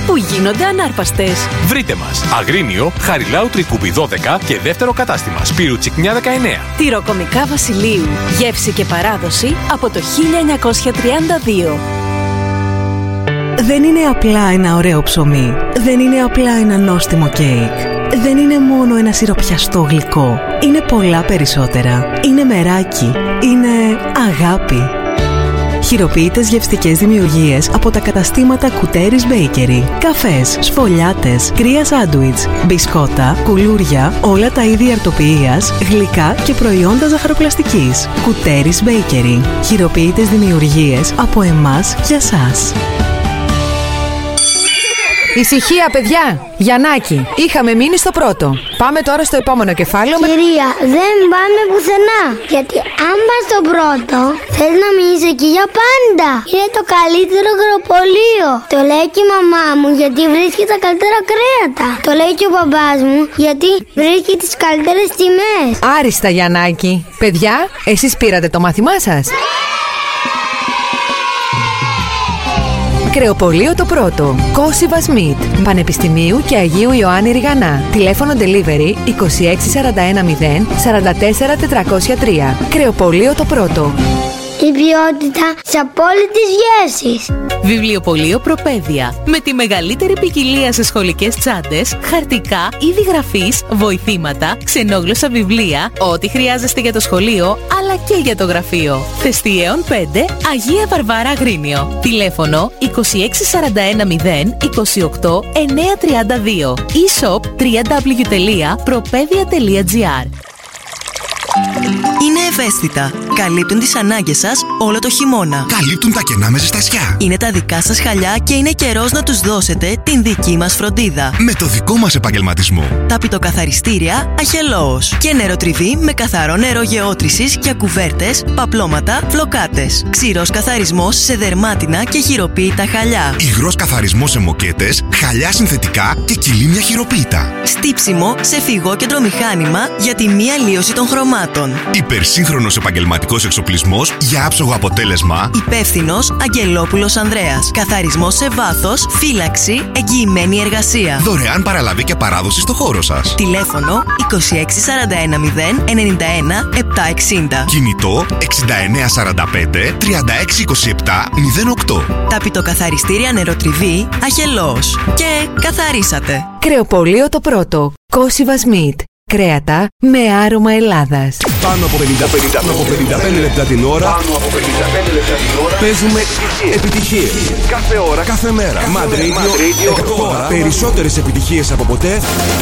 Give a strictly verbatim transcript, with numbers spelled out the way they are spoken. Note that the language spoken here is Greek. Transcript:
που γίνονται ανάρπαστες. Βρείτε μας. Αγρίνιο, Χαριλάου Τρικούμπη δώδεκα και δεύτερο κατάστημα Σπύρου Τσικνιά δεκαεννέα. Τυροκομικά Βασιλείου. Γεύση και παράδοση από το χίλια εννιακόσια τριάντα δύο. Δεν είναι απλά ένα ωραίο ψωμί. Δεν είναι απλά ένα νόστιμο κέικ. Δεν είναι μόνο ένα σιροπιαστό γλυκό. Είναι πολλά περισσότερα. Είναι μεράκι. Είναι αγάπη. Χειροποίητες γευστικές δημιουργίες από τα καταστήματα Κουτέρης Bakery. Καφές, σφολιάτες, κρύα σάντουιτς, μπισκότα, κουλούρια, όλα τα είδη αρτοποιίας, γλυκά και προϊόντα ζαχαροπλαστικής. Κουτέρης Bakery. Χειροποίητες δημιουργίες από εμάς για σας. Ησυχία, παιδιά! Γιαννάκη, είχαμε μείνει στο πρώτο. Πάμε τώρα στο επόμενο κεφάλαιο. Κυρία, δεν πάμε πουθενά. Γιατί αν πας στο πρώτο, θες να μείνεις εκεί για πάντα. Είναι το καλύτερο αγροπολείο. Το λέει και η μαμά μου γιατί βρίσκει τα καλύτερα κρέατα. Το λέει και ο μπαμπάς μου γιατί βρίσκει τις καλύτερες τιμές. Άριστα, Γιαννάκη. Παιδιά, εσείς πήρατε το μάθημά σας? Κρεοπολείο το πρώτο. Κόσιβας Μιτ. Πανεπιστημίου και Αγίου Ιωάννη Ριγανά. Τηλέφωνο delivery είκοσι έξι σαράντα ένα μηδέν σαράντα τέσσερα τετρακόσια τρία. Κρεοπολείο το πρώτο. Η ποιότητα σε απόλυτες γεύσεις. Βιβλιοπωλείο Προπαίδεια. Με τη μεγαλύτερη ποικιλία σε σχολικές τσάντες, χαρτικά, είδη γραφής, βοηθήματα, ξενόγλωσσα βιβλία, ό,τι χρειάζεστε για το σχολείο, αλλά και για το γραφείο. Θεστιέων πέντε, Αγία Βαρβάρα Αγρίνιο. Τηλέφωνο είκοσι έξι σαράντα ένα μηδέν είκοσι οκτώ εννιακόσια τριάντα δύο. e-shop double-u double-u double-u τελεία προπαίδεια τελεία gr. Είναι ευαίσθητα. Καλύπτουν τις ανάγκες σας όλο το χειμώνα. Καλύπτουν τα κενά με ζεστασιά. Είναι τα δικά σας χαλιά και είναι καιρός να τους δώσετε την δική μας φροντίδα. Με το δικό μας επαγγελματισμό. Τα πιτοκαθαριστήρια Αχελώος. Και νεροτριβή με καθαρό νερό γεώτρησης για κουβέρτες, παπλώματα, φλοκάτες. Ξηρός καθαρισμός σε δερμάτινα και χειροποίητα χαλιά. Υγρός καθαρισμός σε μοκέτες, χαλιά συνθετικά και κυλίμια χειροποίητα. Στύψιμο σε φυγόκεντρο μηχάνημα για τη μία λίωση των χρωμάτων. Υπερσύγχρονος επαγγελματικός εξοπλισμός για άψογο αποτέλεσμα. Υπεύθυνος Αγγελόπουλος Ανδρέας. Καθαρισμός σε βάθος, φύλαξη, εγγυημένη εργασία. Δωρεάν παραλαβή και παράδοση στο χώρο σας. Τηλέφωνο είκοσι έξι σαράντα ένα μηδέν ενενήντα ένα επτακόσια εξήντα. Κινητό εξήντα εννέα σαράντα πέντε τριάντα έξι είκοσι επτά μηδέν οκτώ. Τα πιτοκαθαριστήρια νεροτριβή Αχελώος. Και καθαρίσατε. Κρεοπολείο το πρώτο. Κόσιβας Μιτ. Κρέατα με άρωμα Ελλάδας. Πάνω από πενήντα πέντε λεπτά την ώρα. Πάνω από πενήντα πέντε λεπτά την ώρα. Παίζουμε επιτυχίες. Κάθε ώρα, κάθε μέρα. Mad Radio, εκατό ώρα. Περισσότερες επιτυχίες από ποτέ.